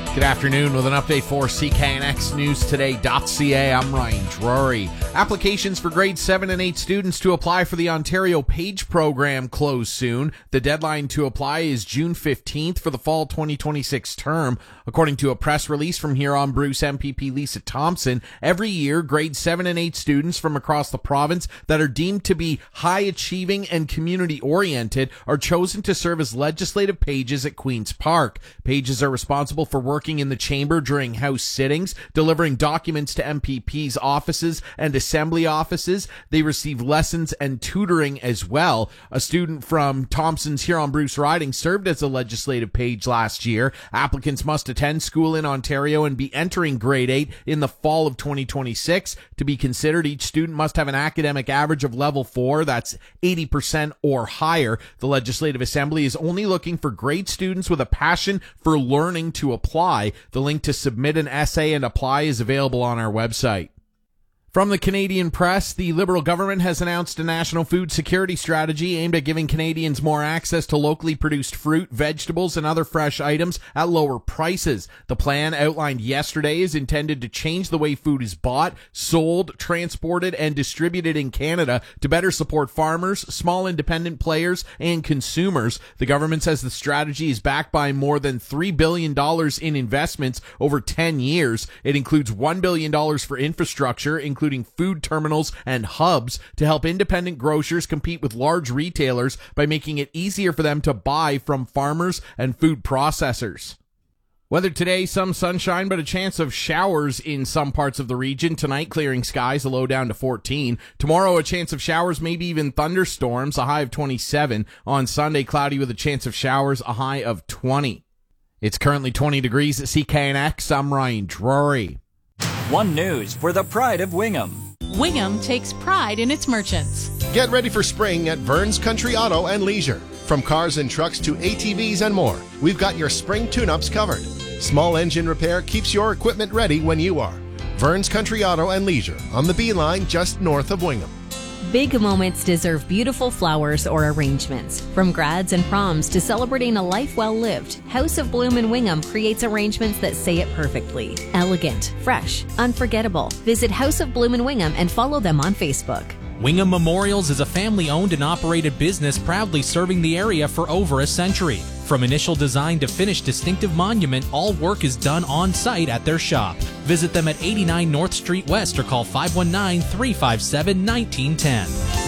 Good afternoon with an update for CKNXNewsToday.ca. I'm Ryan Drury. Applications for grade 7 and 8 students to apply for the Ontario PAGE program close soon. The deadline to apply is June 15th for the fall 2026 term. According to a press release from Huron Bruce MPP Lisa Thompson, every year grade 7 and 8 students from across the province that are deemed to be high achieving and community oriented are chosen to serve as legislative pages at Queen's Park. Pages are responsible for working in the chamber during House sittings, delivering documents to MPP's offices and assembly offices. They receive lessons and tutoring as well. A student from Thompson's Huron Bruce riding served as a legislative page last year. Applicants must attend school in Ontario and be entering grade 8 in the fall of 2026. To be considered, each student must have an academic average of level 4, that's 80% or higher. The Legislative Assembly is only looking for grade students with a passion for learning to apply. The link to submit an essay and apply is available on our website. From the Canadian Press, the Liberal government has announced a national food security strategy aimed at giving Canadians more access to locally produced fruit, vegetables, and other fresh items at lower prices. The plan outlined yesterday is intended to change the way food is bought, sold, transported, and distributed in Canada to better support farmers, small independent players, and consumers. The government says the strategy is backed by more than $3 billion in investments over 10 years. It includes $1 billion for infrastructure, including food terminals and hubs, to help independent grocers compete with large retailers by making it easier for them to buy from farmers and food processors. Weather today, some sunshine, but a chance of showers in some parts of the region. Tonight, clearing skies, a low down to 14. Tomorrow, a chance of showers, maybe even thunderstorms, a high of 27. On Sunday, cloudy with a chance of showers, a high of 20. It's currently 20 degrees at CKNX. I'm Ryan Drury. One News for the pride of Wingham. Wingham takes pride in its merchants. Get ready for spring at Vern's Country Auto and Leisure. From cars and trucks to ATVs and more, we've got your spring tune-ups covered. Small engine repair keeps your equipment ready when you are. Vern's Country Auto and Leisure on the B line just north of Wingham. Big moments deserve beautiful flowers or arrangements. From grads and proms to celebrating a life well lived, House of Bloom in Wingham creates arrangements that say it perfectly. Elegant, fresh, unforgettable. Visit House of Bloom in Wingham and follow them on Facebook. Wingham Memorials is a family-owned and operated business proudly serving the area for over a century. From initial design to finished distinctive monument, all work is done on-site at their shop. Visit them at 89 North Street West or call 519-357-1910.